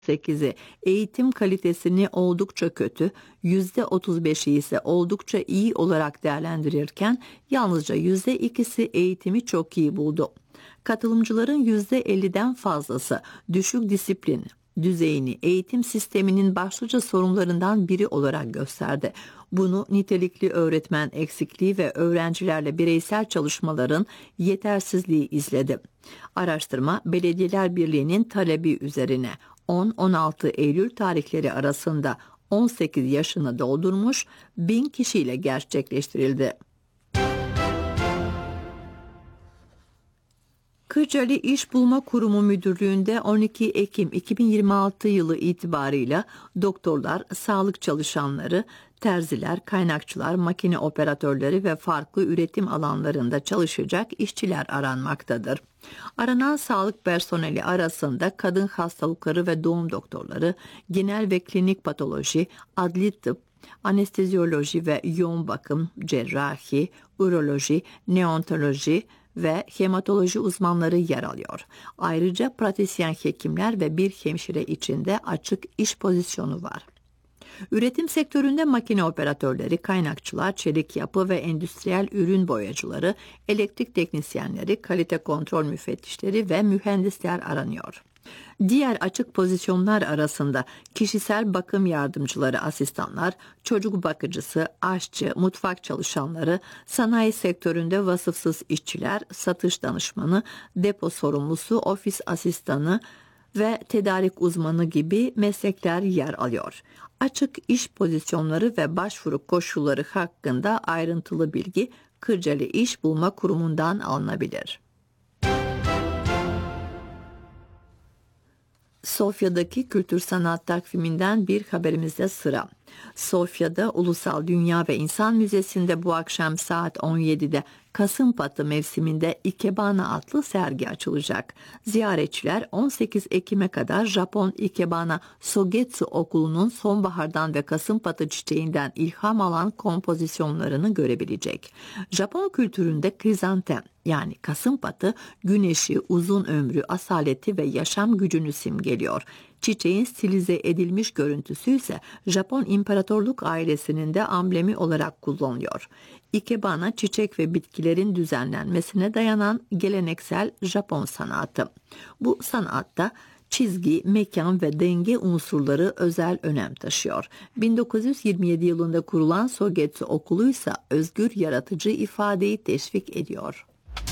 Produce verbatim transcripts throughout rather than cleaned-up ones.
sekizi eğitim kalitesini oldukça kötü, yüzde otuz beşi ise oldukça iyi olarak değerlendirirken yalnızca yüzde ikisi eğitimi çok iyi buldu. Katılımcıların yüzde elliden fazlası düşük disiplin düzeyini eğitim sisteminin başlıca sorunlarından biri olarak gösterdi. Bunu nitelikli öğretmen eksikliği ve öğrencilerle bireysel çalışmaların yetersizliği izledi. Araştırma Belediyeler Birliği'nin talebi üzerine on on altı Eylül tarihleri arasında on sekiz yaşını doldurmuş bin kişiyle gerçekleştirildi. Kırcaali İş Bulma Kurumu Müdürlüğü'nde on iki Ekim iki bin yirmi altı yılı itibarıyla doktorlar, sağlık çalışanları, terziler, kaynakçılar, makine operatörleri ve farklı üretim alanlarında çalışacak işçiler aranmaktadır. Aranan sağlık personeli arasında kadın hastalıkları ve doğum doktorları, genel ve klinik patoloji, adli tıp, anestezyoloji ve yoğun bakım, cerrahi, uroloji, neonatoloji ve hematoloji uzmanları yer alıyor. Ayrıca pratisyen hekimler ve bir hemşire için de açık iş pozisyonu var. Üretim sektöründe makine operatörleri, kaynakçılar, çelik yapı ve endüstriyel ürün boyacıları, elektrik teknisyenleri, kalite kontrol müfettişleri ve mühendisler aranıyor. Diğer açık pozisyonlar arasında kişisel bakım yardımcıları, asistanlar, çocuk bakıcısı, aşçı, mutfak çalışanları, sanayi sektöründe vasıfsız işçiler, satış danışmanı, depo sorumlusu, ofis asistanı ve tedarik uzmanı gibi meslekler yer alıyor. Açık iş pozisyonları ve başvuru koşulları hakkında ayrıntılı bilgi Kırcaali İş Bulma Kurumu'ndan alınabilir. Sofya'daki kültür sanat takviminden bir haberimizde sıra. Sofya'da Ulusal Dünya ve İnsan Müzesi'nde bu akşam saat on yedide Kasımpatı mevsiminde Ikebana adlı sergi açılacak. Ziyaretçiler on sekiz Ekim'e kadar Japon Ikebana Sogetsu Okulu'nun sonbahardan ve Kasımpatı çiçeğinden ilham alan kompozisyonlarını görebilecek. Japon kültüründe krizantem yani kasımpatı güneşi, uzun ömrü, asaleti ve yaşam gücünü simgeliyor. Çiçeğin stilize edilmiş görüntüsü ise Japon İmparatorluk ailesinin de amblemi olarak kullanılıyor. Ikebana çiçek ve bitkilerin düzenlenmesine dayanan geleneksel Japon sanatı. Bu sanatta çizgi, mekan ve denge unsurları özel önem taşıyor. bin dokuz yüz yirmi yedi yılında kurulan Sogetsu Okulu ise özgür yaratıcı ifadeyi teşvik ediyor.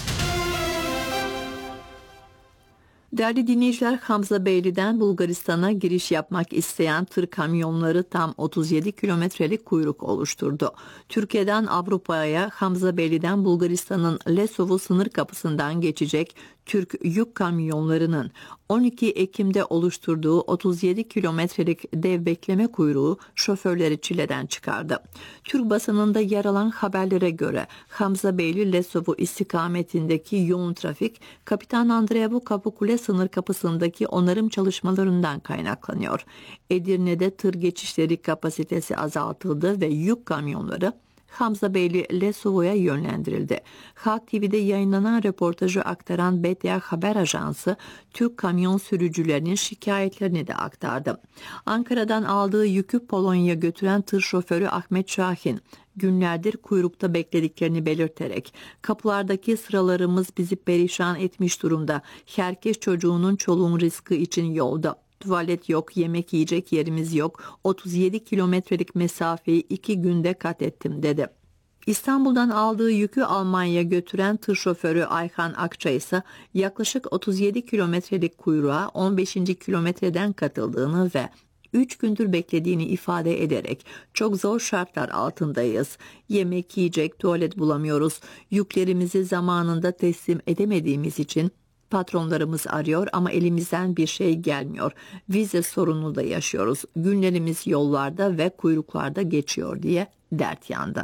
Değerli dinleyiciler, Hamzabeyli'den Bulgaristan'a giriş yapmak isteyen tır kamyonları tam otuz yedi kilometrelik kuyruk oluşturdu. Türkiye'den Avrupa'ya Hamzabeyli'den Bulgaristan'ın Lesovo sınır kapısından geçecek Türk yük kamyonlarının on iki Ekim'de oluşturduğu otuz yedi kilometrelik dev bekleme kuyruğu şoförleri çileden çıkardı. Türk basınında yer alan haberlere göre Hamzabeyli-Lesovo istikametindeki yoğun trafik Kapitan Andreevu Kapıkule sınır kapısındaki onarım çalışmalarından kaynaklanıyor. Edirne'de tır geçişleri kapasitesi azaltıldı ve yük kamyonları Hamzabeyli-Lesovo'ya yönlendirildi. Halk T V'de yayınlanan röportajı aktaran B T A Haber Ajansı, Türk kamyon sürücülerinin şikayetlerini de aktardı. Ankara'dan aldığı yükü Polonya'ya götüren tır şoförü Ahmet Şahin, günlerdir kuyrukta beklediklerini belirterek, kapılardaki sıralarımız bizi perişan etmiş durumda, herkes çocuğunun çoluğun rızkı için yolda. Tuvalet yok, yemek yiyecek yerimiz yok. otuz yedi kilometrelik mesafeyi iki günde kat ettim dedi. İstanbul'dan aldığı yükü Almanya'ya götüren tır şoförü Ayhan Akça ise yaklaşık otuz yedi kilometrelik kuyruğa on beşinci kilometreden katıldığını ve üç gündür beklediğini ifade ederek çok zor şartlar altındayız. Yemek yiyecek, tuvalet bulamıyoruz. Yüklerimizi zamanında teslim edemediğimiz için patronlarımız arıyor ama elimizden bir şey gelmiyor. Vize sorununu da yaşıyoruz. Günlerimiz yollarda ve kuyruklarda geçiyor diye dert yandı.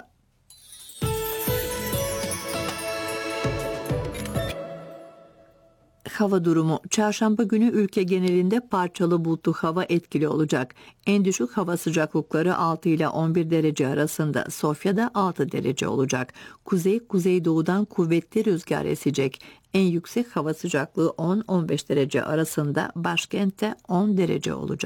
hava durumu. Çarşamba günü ülke genelinde parçalı bulutlu hava etkili olacak. En düşük hava sıcaklıkları altı ile on bir derece arasında. Sofya'da altı derece olacak. Kuzey kuzeydoğudan kuvvetli rüzgar esecek. En yüksek hava sıcaklığı on on beş derece arasında. Başkentte on derece olacak.